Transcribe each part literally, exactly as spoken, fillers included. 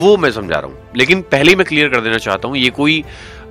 वो मैं समझा रहा हूँ। लेकिन पहले ही मैं क्लियर कर देना चाहता हूँ, ये कोई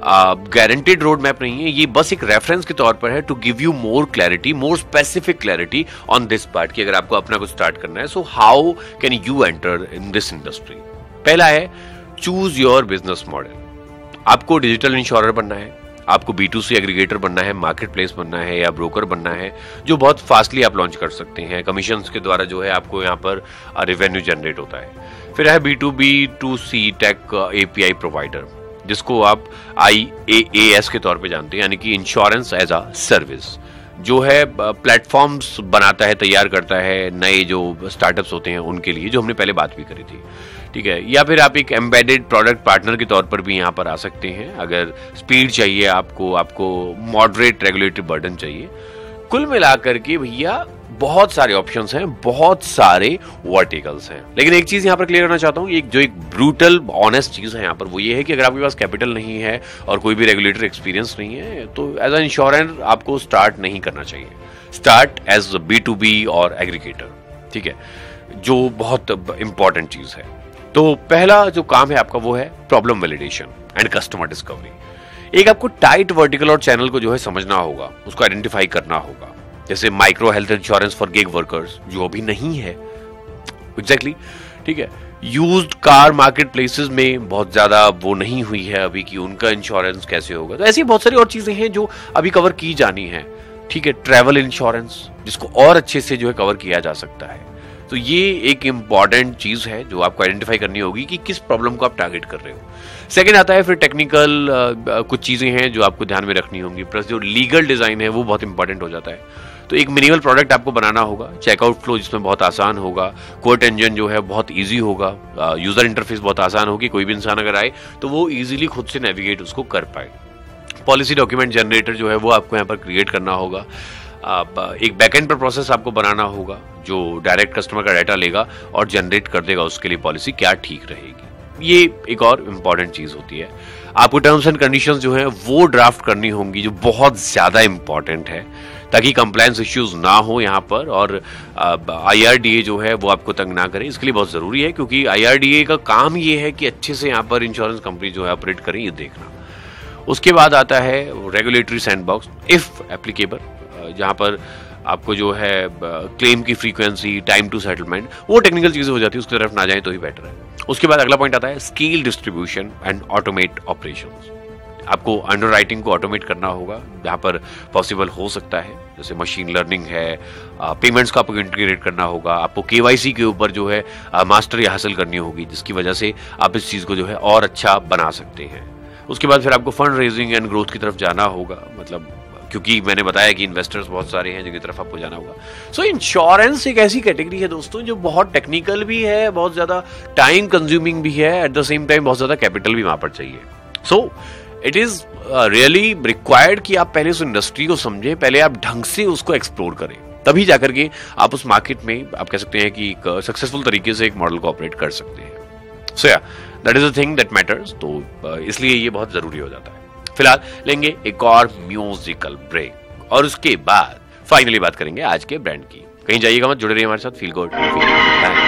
गारंटेड रोड मैप नहीं है, ये बस एक रेफरेंस के तौर पर है to give you more clarity, more specific clarity on this part कि अगर आपको अपना कुछ स्टार्ट करना है, so how can you enter in this industry. पहला है चूज योर बिजनेस मॉडल। आपको डिजिटल इंश्योरर बनना है, आपको बी टू सी एग्रीगेटर बनना है, मार्केट प्लेस बनना है या ब्रोकर बनना है, जो बहुत फास्टली आप लॉन्च कर सकते हैं, कमीशन के द्वारा जो है आपको यहाँ पर रेवेन्यू जनरेट होता है। फिर है B to be to C take API provider, जिसको आप आई ए ए एस के तौर पे जानते हैं, यानी कि इंश्योरेंस एज अ सर्विस, जो है प्लेटफॉर्म्स बनाता है, तैयार करता है नए जो स्टार्टअप्स होते हैं उनके लिए, जो हमने पहले बात भी करी थी, ठीक है। या फिर आप एक एम्बेडेड प्रोडक्ट पार्टनर के तौर पर भी यहाँ पर आ सकते हैं, अगर स्पीड चाहिए आपको, आपको मॉडरेट रेगुलेटरी बर्डन चाहिए। कुल मिलाकर के भैया बहुत सारे ऑप्शंस हैं, बहुत सारे वर्टिकल्स हैं। लेकिन एक चीज यहाँ पर क्लियर करना चाहता हूँ, एक जो एक ब्रूटल ऑनेस्ट चीज है यहाँ पर, वो ये है कि अगर आपके पास कैपिटल नहीं है और कोई भी रेगुलेटरी एक्सपीरियंस नहीं है, तो एज अ इंश्योरेंस आपको स्टार्ट नहीं करना चाहिए। Start as B to be और एग्रीगेटर, ठीक है, जो बहुत इंपॉर्टेंट चीज है। तो पहला जो काम है आपका वो है problem validation and customer discovery. एक आपको टाइट वर्टिकल और चैनल को जो है समझना होगा, उसको आइडेंटिफाई करना होगा। जैसे micro health insurance for gig workers, जो अभी नहीं है एग्जैक्टली, ठीक है। यूज्ड कार मार्केट प्लेसेस में बहुत ज्यादा वो नहीं हुई है अभी कि उनका इंश्योरेंस कैसे होगा। तो ऐसी बहुत सारी और चीजें हैं जो अभी कवर की जानी है, ठीक है। ट्रैवल इंश्योरेंस, जिसको और अच्छे से जो है कवर किया जा सकता है। तो ये एक इंपॉर्टेंट चीज है जो आपको आइडेंटिफाई करनी होगी कि किस प्रॉब्लम को आप टारगेट कर रहे हो। सेकंड आता है फिर टेक्निकल कुछ चीजें हैं जो आपको ध्यान में रखनी होंगी, प्लस जो लीगल डिजाइन है वो बहुत इंपॉर्टेंट हो जाता है। तो एक मिनिमल प्रोडक्ट आपको बनाना होगा, चेकआउट फ्लो जिसमें बहुत आसान होगा, कोर्ट इंजन जो है बहुत इजी होगा, यूजर इंटरफेस बहुत आसान होगी, कोई भी इंसान अगर आए तो वो इजीली खुद से नेविगेट उसको कर पाए। पॉलिसी डॉक्यूमेंट जनरेटर जो है वो आपको यहाँ पर क्रिएट करना होगा। आप एक बैकएंड पर प्रोसेस आपको बनाना होगा जो डायरेक्ट कस्टमर का डाटा लेगा और जनरेट कर देगा उसके लिए पॉलिसी क्या ठीक रहेगी। ये एक और इम्पॉर्टेंट चीज होती है। आपको टर्म्स एंड कंडीशंस जो है वो ड्राफ्ट करनी होंगी, जो बहुत ज्यादा इंपॉर्टेंट है, ताकि कंप्लायंस इश्यूज ना हो यहाँ पर, और आईआरडीए जो है वो आपको तंग ना करे। इसके लिए बहुत जरूरी है, क्योंकि आईआरडीए का काम ये है कि अच्छे से यहाँ पर इंश्योरेंस कंपनी जो है ऑपरेट करें, ये देखना। उसके बाद आता है रेगुलेटरी सैंडबॉक्स इफ एप्लीकेबल, जहां पर आपको जो है क्लेम की फ्रीक्वेंसी, टाइम टू सेटलमेंट, वो टेक्निकल चीजें हो जाती है, उसकी तरफ ना जाए तो ही बेटर है। उसके बाद अगला पॉइंट आता है scale distribution and automate operations. आपको अंडरराइटिंग को ऑटोमेट करना होगा जहां पर पॉसिबल हो सकता है, जैसे मशीन लर्निंग है, पेमेंट्स को आपको इंटीग्रेट करना होगा, आपको केवाईसी के ऊपर जो है मास्टरी हासिल करनी होगी, जिसकी वजह से आप इस चीज को जो है और अच्छा बना सकते हैं। उसके बाद फिर आपको फंड रेजिंग एंड ग्रोथ की तरफ जाना होगा, मतलब क्योंकि मैंने बताया कि इन्वेस्टर्स बहुत सारे हैं जिनकी तरफ आपको जाना होगा। सो इंश्योरेंस एक ऐसी कैटेगरी है दोस्तों जो बहुत टेक्निकल भी है, बहुत ज्यादा टाइम कंज्यूमिंग भी है, एट द सेम टाइम बहुत ज्यादा कैपिटल भी वहां पर चाहिए। So it is really required कि आप पहले उस इंडस्ट्री को समझें, पहले आप ढंग से उसको एक्सप्लोर करें, तभी जाकर के आप उस मार्केट में आप कह सकते हैं कि एक सक्सेसफुल तरीके से एक मॉडल को ऑपरेट कर सकते हैं। सो या that is the thing that matters. तो इसलिए ये बहुत जरूरी हो जाता है। फिलहाल लेंगे एक और म्यूजिकल ब्रेक और उसके बाद फाइनली बात करेंगे आज के ब्रांड की। कहीं जाइएगा मत, जुड़े रहिए हमारे साथ। Feel good.